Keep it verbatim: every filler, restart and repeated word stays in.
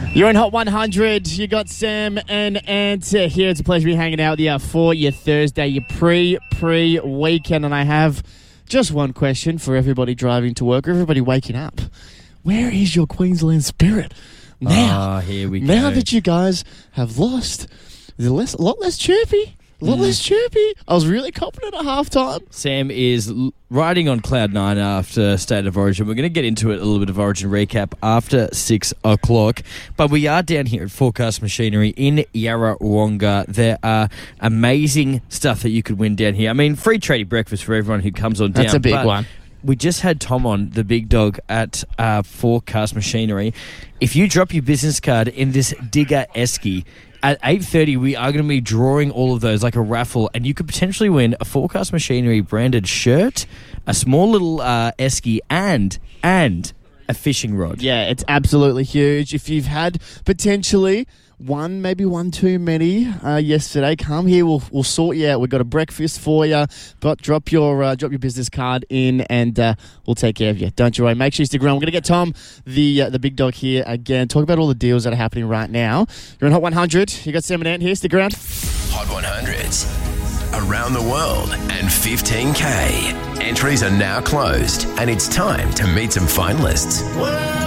You're in Hot one hundred. You got Sam and Ant here. It's a pleasure to be hanging out with you for your Thursday, your pre-pre-weekend. And I have just one question for everybody driving to work or everybody waking up. Where is your Queensland spirit? Now, oh, here we go. Now that you guys have lost, they're less, a lot less chirpy. A lot mm. less chirpy. I was really confident at halftime. Sam is l- riding on cloud nine after State of Origin. We're going to get into it, a little bit of Origin recap after six o'clock. But we are down here at Forecast Machinery in Yarrawonga. There are amazing stuff that you could win down here. I mean, free tradie breakfast for everyone who comes on down. That's a big but one. We just had Tom on, the big dog at uh, Forecast Machinery. If you drop your business card in this Digger Esky, at eight thirty, we are going to be drawing all of those like a raffle, and you could potentially win a Forecast Machinery branded shirt, a small little uh, esky, and and a fishing rod. Yeah, it's absolutely huge. If you've had potentially one, maybe one too many uh, yesterday, come here. We'll we'll sort you out. We've got a breakfast for you. But drop your uh, drop your business card in, and uh, we'll take care of you. Don't you worry. Make sure you stick around. We're going to get Tom, the uh, the big dog, here again. Talk about all the deals that are happening right now. You're in Hot one hundred. You got Sam and Ant here. Stick around. Hot one hundreds around the world and fifteen K. Entries are now closed, and it's time to meet some finalists. Whoa!